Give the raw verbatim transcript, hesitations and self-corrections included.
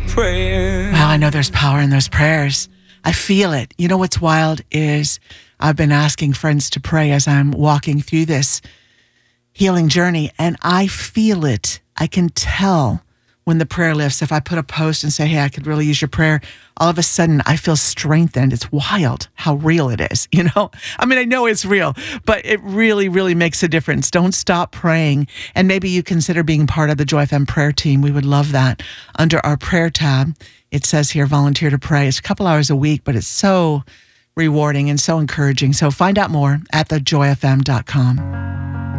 prayer. Wow, I know there's power in those prayers. I feel it. You know what's wild is I've been asking friends to pray as I'm walking through this healing journey, and I feel it. I can tell when the prayer lifts. If I put a post and say, hey, I could really use your prayer, all of a sudden I feel strengthened. It's wild how real it is, you know? I mean, I know it's real, but it really, really makes a difference. Don't stop praying. And maybe you consider being part of the Joy F M prayer team. We would love that. Under our prayer tab, it says here, volunteer to pray. It's a couple hours a week, but it's so rewarding and so encouraging. So find out more at the joy f m dot com.